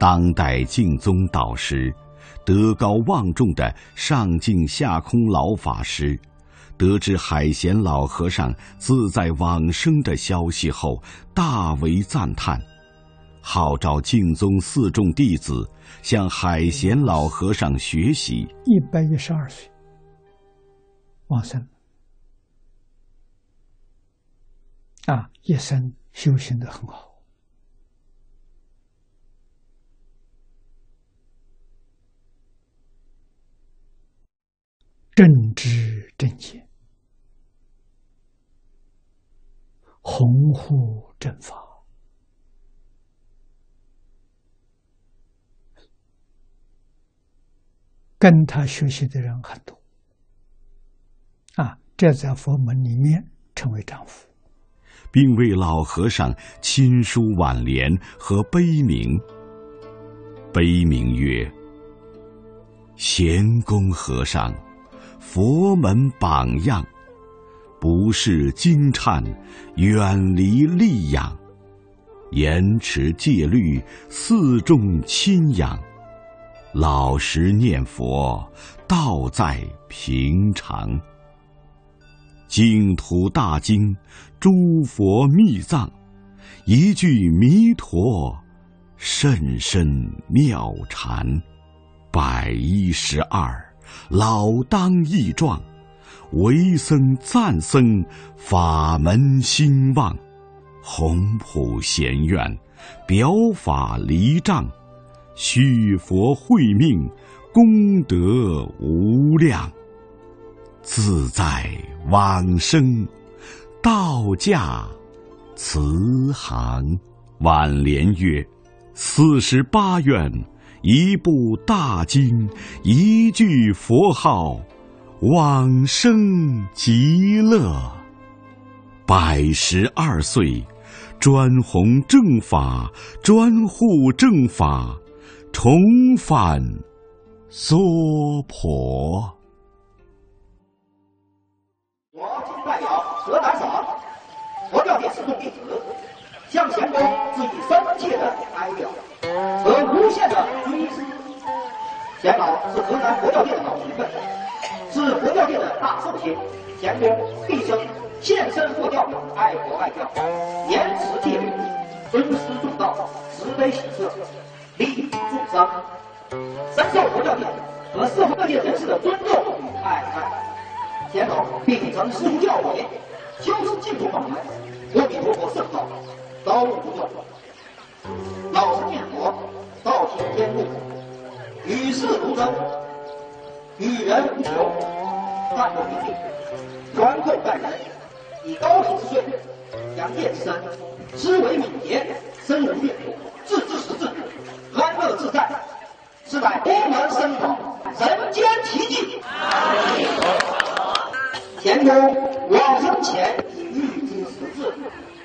当代净宗导师，德高望重的上净下空老法师，得知海贤老和尚自在往生的消息后，大为赞叹，号召净宗四众弟子向海贤老和尚学习。 112岁往生一生修行得很好。正知正见，弘护正法，跟他学习的人很多这在佛门里面称为丈夫， 并为老和尚亲书挽联和碑铭。碑铭曰：贤公和尚，佛门榜样，不是经忏，远离戾养，严持戒律，四众亲仰，老实念佛，道在平常。净土大经，诸佛密藏，一句弥陀，甚深妙禅。112，老当益壮，为僧赞僧，法门兴旺，宏普贤愿，表法离障，续佛慧命，功德无量。自在往生，道驾慈航。挽联曰：48愿，一部大经，一句佛号，往生极乐。112岁，专弘正法，专护正法，重返娑婆。 我今代表河南省佛教界四众弟子，向贤公致以深切的哀悼和无限的追思。贤老是河南佛教界的老前辈，是佛教界的大寿星。贤公毕生献身佛教，爱国爱教，严持戒律，尊师重道，慈悲喜舍，利益众生，深受佛教界和社会各界人士的尊重与爱戴。贤老秉承师父教诲，修持净土法门，阿弥陀佛圣道，高无不断，老实念佛，道行坚固，与世无争，与人无求，淡泊平静，宽厚待人，以高品之水，扬业之身，思维敏捷，深入阅读，置之实质，安乐自在，是乃佛门僧宝，人间奇迹。贤公